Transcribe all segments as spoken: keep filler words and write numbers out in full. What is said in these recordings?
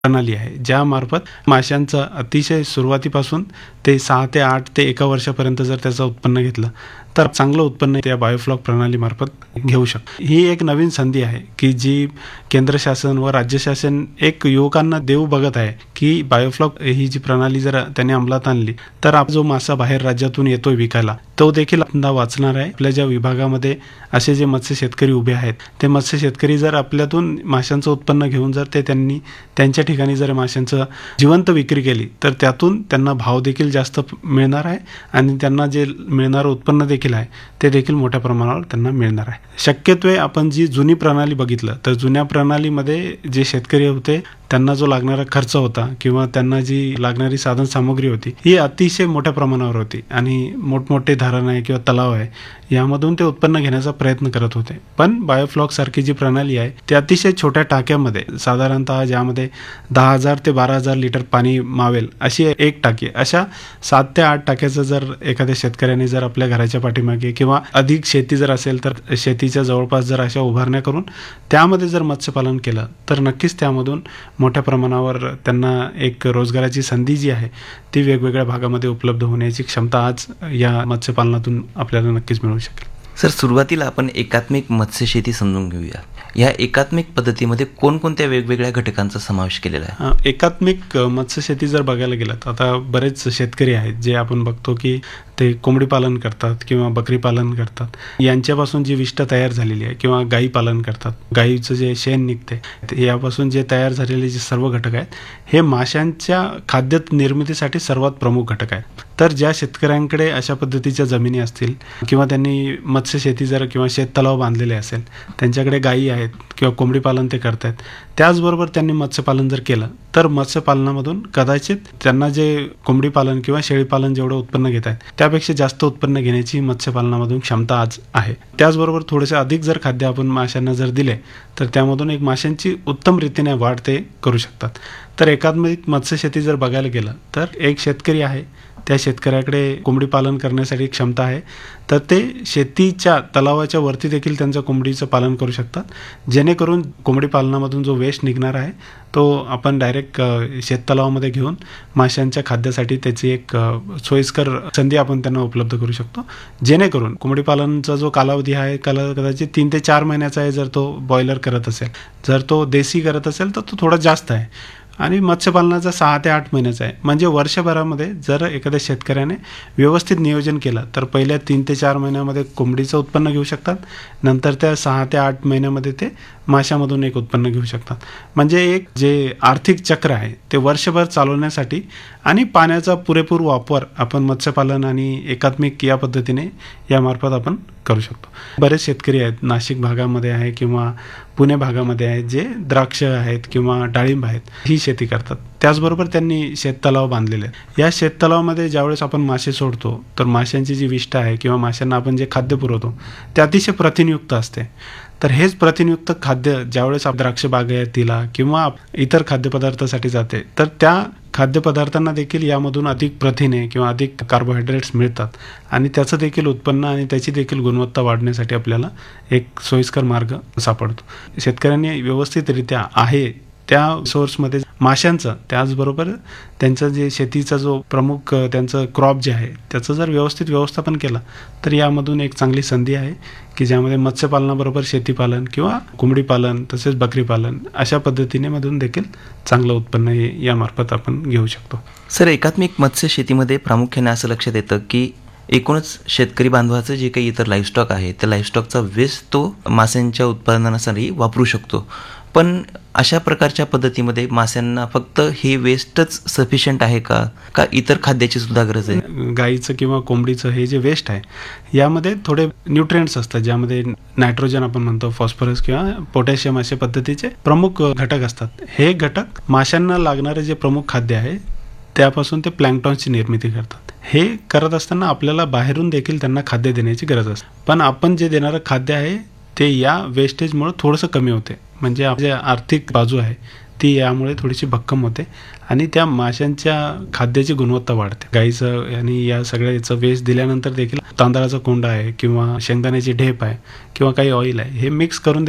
प्रणाली आहे, ज्यामार्फत माशांचं अतिशय सुरुवातीपासून ते सहा ते आठ ते एका वर्षापर्यंत जर त्याचं उत्पन्न घेतलं तर चांगलं उत्पन्न त्या बायोफ्लॉक प्रणालीमार्फत घेऊ शकतो. ही एक नवीन संधी आहे की जी केंद्र शासन व राज्य शासन एक युवकांना देऊ बघत आहे की बायोफ्लॉक ही जी प्रणाली जर त्यांनी अंमलात आणली तर आप जो मासा बाहेर राज्यातून येतोय विकायला तो देखील आपला वाचणार आहे. आपल्या ज्या विभागामध्ये असे जे मत्स्य शेतकरी उभे आहेत ते मत्स्य शेतकरी जर आपल्यातून माशांचं उत्पन्न घेऊन जर ते त्यांनी त्यांच्या ठिकाणी जर माशांचं जिवंत विक्री केली तर त्यातून त्यांना भाव देखील जास्त मिळणार आहे आणि त्यांना जे मिळणारं उत्पन्न देखील आहे ते देखील मोठ्या प्रमाणावर त्यांना मिळणार आहे. शक्यत्वे आपण जी जुनी प्रणाली बघितलं तर जुन्या प्रणालीमध्ये जे शेतकरी होते त्यांना जो लागणारा खर्च होता किंवा त्यांना जी लागणारी साधन सामुग्री होती ही अतिशय मोठ्या प्रमाणावर होती आणि मोठमोठे धरण आहे किंवा तलाव आहे यामधून ते उत्पन्न घेण्याचा प्रयत्न करत होते. पण बायोफ्लॉक सारखी जी प्रणाली आहे ती अतिशय छोट्या टाक्यामध्ये साधारणतः ज्यामध्ये दहा हजार ते बारा हजार लिटर पाणी मावेल अशी एक टाकी, अशा सात ते आठ टाक्याचं जर एखाद्या शेतकऱ्याने जर आपल्या घराच्या पाठीमागे किंवा अधिक शेती जर असेल तर शेतीच्या जवळपास जर अशा उभारण्या करून त्यामध्ये जर मत्स्यपालन केलं तर नक्कीच त्यामधून मोठ्या प्रमाणावर त्यांना एक रोजगाराची संधी जी आहे ती वेगवेगळ्या भागामध्ये उपलब्ध होण्याची क्षमता आज या मत्स्यपालनातून आपल्याला नक्कीच मिळू शकेल. सर, सुरुवातीला आपण एकात्मिक मत्स्यशेती समजून घेऊया. या एकात्मिक पद्धतीमध्ये कोणकोणत्या वेगवेगळ्या घटकांचा समावेश केलेला आहे? एकात्मिक मत्स्यशेती जर बघायला गेलात आता बरेच शेतकरी आहेत जे आपण बघतो की ते कोंबडी पालन करतात किंवा बकरी पालन करतात. यांच्यापासून जी विष्ठ तयार झालेली आहे किंवा गाई पालन करतात, गाईचं जे शेण निघते यापासून जे तयार झालेले जे सर्व घटक आहेत हे माशांच्या खाद्य निर्मितीसाठी सर्वात प्रमुख घटक आहेत. तर ज्या शेतकऱ्यांकडे अशा पद्धतीच्या जमिनी असतील किंवा त्यांनी मत्स्यशेती जर किंवा शेततलाव बांधलेले असेल, त्यांच्याकडे गायी आहेत किंवा कोंबडी पालन ते करतायत, त्याचबरोबर त्यांनी मत्स्यपालन जर केलं तर मत्स्यपालनामधून कदाचित त्यांना जे कोंबडी पालन किंवा शेळी पालन जेवढं उत्पन्न घेत आहेत त्यापेक्षा जास्त उत्पन्न घेण्याची मत्स्यपालनामधून क्षमता आज आहे. त्याचबरोबर थोडेसे अधिक जर खाद्य आपण माशांना जर दिले तर त्यामधून एक माशांची उत्तम रीतीने वाढ ते करू शकतात. तर एकात्मिक मत्स्यशेती जर बघायला गेलं तर एक शेतकरी आहे त्या शेतकऱ्याकडे कोंबडी पालन करण्यासाठी क्षमता आहे तर ते शेतीच्या तलावाच्या वरती देखील त्यांचं कोंबडीचं पालन करू शकतात, जेणेकरून कोंबडी पालनामधून जो वेस्ट निघणार आहे तो आपण डायरेक्ट शेततलावामध्ये घेऊन माशांच्या खाद्यासाठी त्याची एक सोयीस्कर संधी आपण त्यांना उपलब्ध करू शकतो. जेणेकरून कोंबडी पालनचा जो कालावधी आहे काला कदाचित तीन ते चार महिन्याचा आहे जर तो बॉयलर करत असेल, जर तो देशी करत असेल तर तो थोडा जास्त आहे आणि मत्स्यपालनाचा सहा ते आठ महिन्याचा आहे. म्हणजे वर्षभरामध्ये जर एखाद्या शेतकऱ्याने व्यवस्थित नियोजन केलं तर पहिल्या तीन ते चार महिन्यामध्ये कोंबडीचं उत्पन्न घेऊ शकतात, नंतर त्या सहा ते आठ महिन्यामध्ये ते माशामधून एक उत्पन्न घेऊ शकतात. म्हणजे एक जे आर्थिक चक्र आहे ते वर्षभर चालवण्यासाठी आणि पाण्याचा पुरेपूर वापर आपण मत्स्यपालन आणि एकात्मिक या पद्धतीने यामार्फत आपण करू शकतो. बरेच शेतकरी आहेत नाशिक भागामध्ये आहे किंवा पुणे भागामध्ये आहेत जे द्राक्ष आहेत किंवा डाळिंब आहेत ही शेती करतात. त्याचबरोबर त्यांनी शेततलाव बांधलेले आहेत. या शेततलावामध्ये ज्यावेळेस आपण मासे सोडतो तर माशांची जी विष्ठा आहे किंवा माशांना आपण जे खाद्य पुरवतो ते अतिशय प्रथिनयुक्त असते. तर हेच प्रथिनयुक्त खाद्य ज्यावेळेस द्राक्ष बागायतीला किंवा इतर खाद्यपदार्थासाठी जाते तर त्या खाद्यपदार्थांना देखील यामधून अधिक प्रथिने किंवा अधिक कार्बोहायड्रेट्स मिळतात आणि त्याचं देखील उत्पन्न आणि त्याची देखील गुणवत्ता वाढण्यासाठी आपल्याला एक सोयीस्कर मार्ग सापडतो. शेतकऱ्यांनी व्यवस्थितरित्या आहे त्या सोर्समध्ये माशांचं त्याचबरोबर त्यांचं जे शेतीचा जो प्रमुख त्यांचं क्रॉप जे आहे त्याचं जर व्यवस्थित व्यवस्थापन केलं तर यामधून एक चांगली संधी आहे की ज्यामध्ये मत्स्यपालनाबरोबर शेतीपालन किंवा कोंबडी पालन तसेच बकरी पालन अशा पद्धतीने मधून देखील चांगलं उत्पन्न हे यामार्फत आपण घेऊ शकतो. सर, एकात्मिक मत्स्य शेतीमध्ये प्रामुख्याने असं लक्षात येतं की एकूणच शेतकरी बांधवाचं जे काही इतर लाईफस्टॉक आहे त्या लाईफस्टॉकचा वेस्ट तो माशांच्या उत्पादनासाठी वापरू शकतो. पण अशा प्रकारच्या पद्धतीमध्ये माशांना फक्त हे वेस्टच सफिशियंट आहे का का इतर खाद्याची सुद्धा गरज आहे? गाईचं किंवा कोंबडीचं हे जे वेस्ट आहे यामध्ये थोडे न्यूट्रिएंट्स असतात ज्यामध्ये नायट्रोजन आपण म्हणतो, फॉस्फरस किंवा पोटॅशियम अशा पद्धतीचे प्रमुख घटक असतात. हे घटक माशांना लागणारे जे प्रमुख खाद्य आहे त्यापासून ते प्लॅन्क्टॉनची निर्मिती करतात. हे करत असताना आपल्याला बाहेरून देखील त्यांना खाद्य देण्याची गरज असते. पण आपण जे देणारं खाद्य आहे ते या वेस्टेजमुळे थोडंसं कमी होते. म्हणजे आपली आर्थिक बाजू आहे ती यामुळे थोडीशी भक्कम होते आणि त्या माशांच्या खाद्याची गुणवत्ता वाढते. गाईचं आणि या सगळ्याचं वेस्ट दिल्यानंतर देखील तांदळाचा कोंडा आहे किंवा शेंगदाण्याची ढेप आहे किंवा काही ऑइल आहे हे मिक्स करून देखील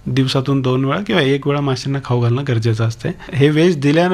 दिवसातून दोन वेळा किंवा एक वेळा माशांना खाऊ घालणं गरजेचं असते. हे वेस्ट दिल्यानंतर